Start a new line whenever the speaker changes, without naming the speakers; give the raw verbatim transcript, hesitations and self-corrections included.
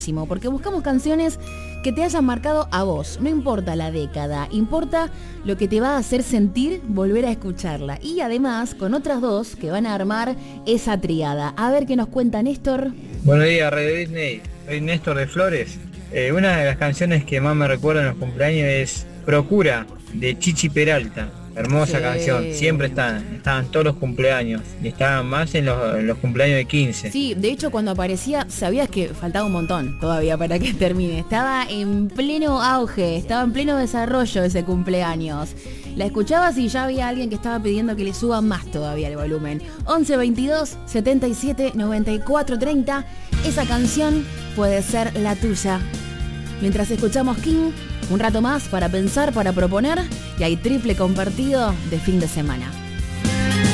porque buscamos canciones que te hayan marcado a vos. No importa la década, importa lo que te va a hacer sentir volver a escucharla. Y además con otras dos que van a armar esa triada. A ver qué nos cuenta Néstor.
Buenos días, Radio Disney. Soy Néstor de Flores. Eh, una de las canciones que más me recuerdan en los cumpleaños es Procura, de Chichi Peralta. Hermosa sí. canción, siempre están, estaban todos los cumpleaños y estaban más en los, en los cumpleaños de quince.
Sí, de hecho cuando aparecía sabías que faltaba un montón todavía para que termine. Estaba en pleno auge, estaba en pleno desarrollo ese cumpleaños. La escuchabas y ya había alguien que estaba pidiendo que le suban más todavía el volumen. once veintidós setenta y siete noventa y cuatro treinta, esa canción puede ser la tuya. Mientras escuchamos King, un rato más para pensar, para proponer, y hay triple compartido de fin de semana.